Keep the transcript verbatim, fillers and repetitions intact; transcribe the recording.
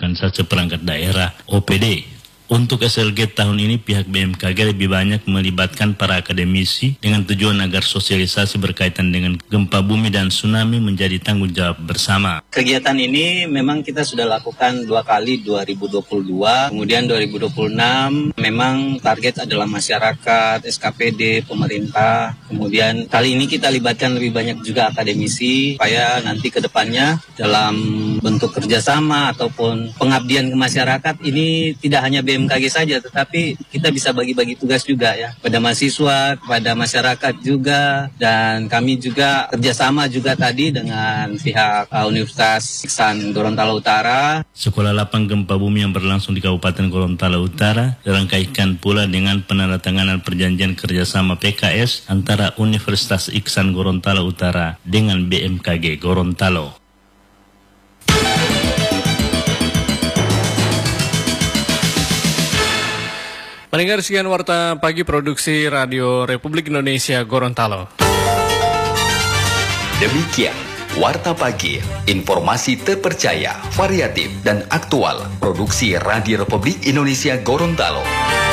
organisasi perangkat daerah O P D. Untuk S L G tahun ini pihak B M K G lebih banyak melibatkan para akademisi dengan tujuan agar sosialisasi berkaitan dengan gempa bumi dan tsunami menjadi tanggung jawab bersama. Kegiatan ini memang kita sudah lakukan dua kali dua ribu dua puluh dua, kemudian dua ribu dua puluh enam memang target adalah masyarakat, S K P D, pemerintah. Kemudian kali ini kita libatkan lebih banyak juga akademisi supaya nanti ke depannya dalam bentuk kerjasama ataupun pengabdian ke masyarakat ini tidak hanya B M K G saja, tetapi kita bisa bagi-bagi tugas juga ya pada mahasiswa, kepada masyarakat juga, dan kami juga kerjasama juga tadi dengan pihak uh, Universitas Iksan Gorontalo Utara. Sekolah lapang gempa bumi yang berlangsung di Kabupaten Gorontalo Utara dirangkaikan pula dengan penandatanganan perjanjian kerjasama P K S antara Universitas Iksan Gorontalo Utara dengan B M K G Gorontalo. Pendengar, sekian warta pagi produksi Radio Republik Indonesia Gorontalo. Demikian warta pagi, informasi terpercaya, variatif dan aktual produksi Radio Republik Indonesia Gorontalo.